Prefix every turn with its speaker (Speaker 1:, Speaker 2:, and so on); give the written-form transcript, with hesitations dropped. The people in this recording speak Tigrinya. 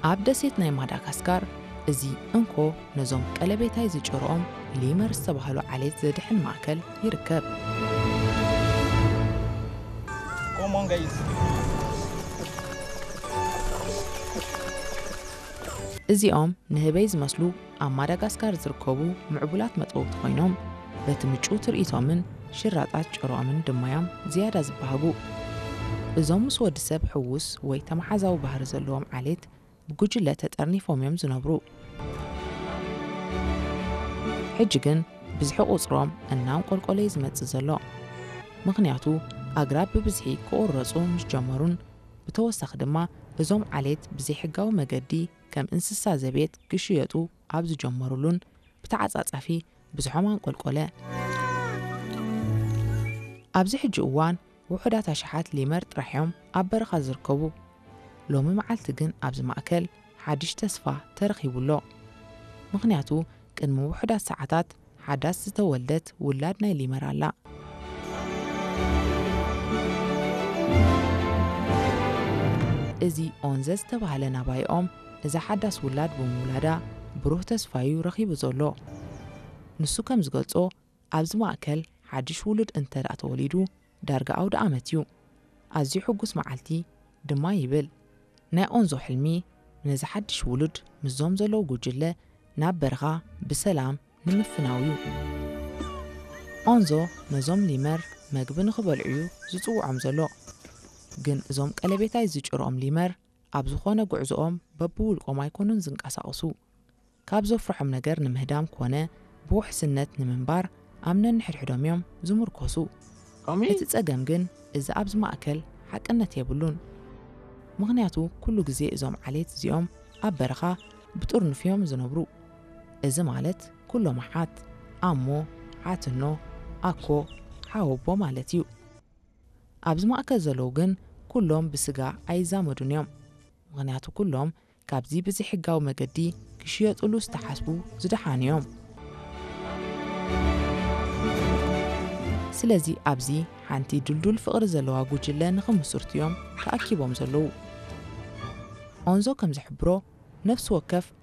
Speaker 1: ኣብ ደሴት ናይ ማዳጋስካር እዚ እንኮ ነዞም ቀለቤታይ ዝጭርኦም ሊመር ዝተባህሉ ዓሌት ዘድሕን ማእከል ይርከብ።
Speaker 2: Come on guys.
Speaker 1: እዚኦም ንህበይ ዝመስሉ ኣብ ማዳጋስካር ዝርከቡ ምዕቡላት መጥበውቲ ኮይኖም በቲ ምጩው ትርኢቶምን ሽራጣት ጭሮኦምን ድማዮም ዝያዳ ዝበሃጉ እዞም ምስ ወዲ ሰብ ሕውስ ወይ ተመሓዛዊ ባህሪ ዘለዎም ዓሌት ብጉጅለ ተጠርኒፎም እዮም ዝነብሩ። ሕጂ ግን ብዝሒ ቁፅሮም እናንቆልቆለይ ዝመጽእ ዘሎ ምኽንያቱ ኣግራብ ብብዝሒ ክቑረፁ ምስ ጀመሩን ብተወሳኺ ድማ እዞም ዓሌት ብዘይሕጋዊ መገዲ ከም እንስሳ ዘቤት ክሽየጡ ኣብ ዝጀመሩሉን ብተዓጻጻፊ ብዙሖም አንቆልቆለ። ኣብዚ ሕጂ እዋን ውሑዳት ኣሽሓት ሊመር ጥራሕዮም ኣብ በረኻ ዝርከቡ ሎሚ መዓልቲ ግን ኣብዚ ማእከል ሓድሽ ተስፋ ተረኺቡሎ ምኽንያቱ ቅድሚ ውሑዳት ሰዓታት ሓዳስ ዝተወልደት ውላድ ናይ ሊመር ኣላ። እዚ ኦንዘ ዝተባህለ ናባይኦም እዛ ሓዳስ ውላድ ብምውላዳ ብሩህ ተስፋዩ ረኺቡ ዘሎ ንሱ ከም ዝገልጾ ኣብዚ ማእከል ሓድሽ ውሉድ እንተዳኣ ተወሊዱ ዳርጋ ኣውደ ዓመት እዩ ኣዝዩ ሕጉስ መዓልቲ ድማ ይብል ናይ ኦንዞ ሕልሚ ነዚ ሓድሽ ውሉድ ምስዞም ዘለዉ ጉጅለ ናብ በረኻ ብሰላም ንምፍናው እዩ። ኦንዞ ነዞም ሊመር መግቢ ንኽበልዑ ዝጽውዖም ዘሎ ግን እዞም ቀለቤታይ ዝጭርኦም ሊመር ኣብ ዝኾነ ጉዕዞኦም በብውልቆም ኣይኮኑን ዝንቀሳቐሱ ካብ ዘፍርሖም ነገር ንምህዳም ኮነ ብውሕስነት ንምንባር ኣብ ነንሕድሕዶም እዮም ዝምርኮሱ። እቲ ጸገም ግን እዚ ኣብዚ ማእከል ሓቅነት የብሉን ምኽንያቱ ኩሉ ግዜ እዞም ዓሌት እዚኦም ኣብ በረኻ ብጥርንፍ እዮም ዝነብሩ። እዚ ማለት ኩሎም ሓት ኣሞ ሓትኖ ኣኮ ሓወቦ ማለት እዩ። ኣብዚ ማእከል ዘለዉ ግን ኩሎም ብስጋ ኣይዛመዱን እዮም ምኽንያቱ ኩሎም ካብዚ ብዘይሕጋዊ መገዲ ክሽየጡሉ ዝተሓስቡ ዝደሓኑ እዮም። ስለዚ ኣብዚ ሓንቲ ድልዱል ፍቕሪ ዘለዋ ጉጅለ ንኽምስርቱ እዮም ተኣኪቦም ዘለዉ። ኦንዞ ከም ዝሕብሮ ነፍሲ ወከፍ